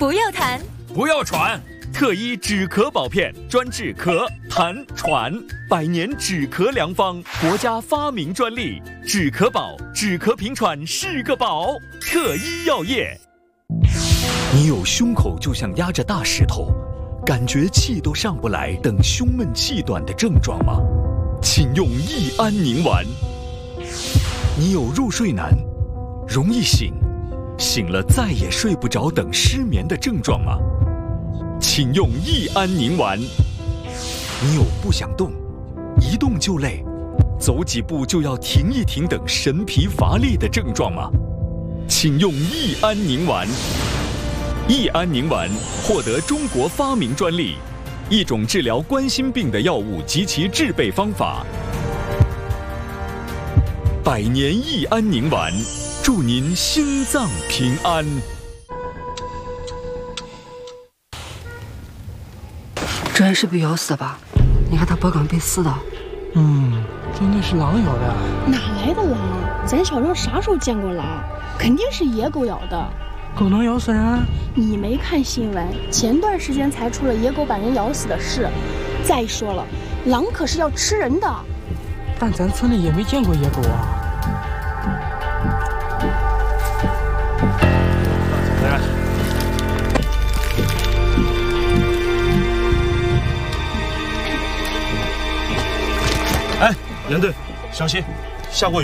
不要痰， 不要喘。特医止咳宝片，专治咳、痰、喘，100年止咳良方，国家发明专利。止咳宝，止咳平喘是个宝。特医药业。 你有胸口就像压着大石头，感觉气都上不来等胸闷气短的症状吗？请用益安宁丸。你有入睡难，容易醒，醒了再也睡不着等失眠的症状吗？请用益安宁丸。你有不想动，一动就累，走几步就要停一停等神疲乏力的症状吗？请用益安宁丸。益安宁丸获得中国发明专利，一种治疗冠心病的药物及其制备方法。100年益安宁丸，祝您心脏平安。 这也是被咬死的吧？你看他脖梗被撕的。 这应该是狼咬的。 哪来的狼？咱小时候啥时候见过狼？肯定是野狗咬的。 狗能咬死人？ 你没看新闻？前段时间才出了野狗把人咬死的事。再说了，狼可是要吃人的。 但咱村里也没见过野狗啊。 哎，连队，小心，下过雨。